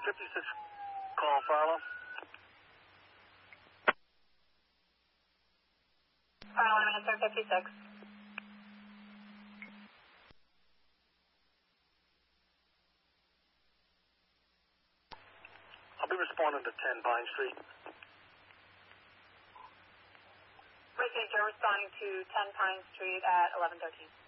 56, call Farlow. Farlow, answer 56. I'll be responding to 10 Vine Street. Received, you're responding to 10 Pine Street at 11:13.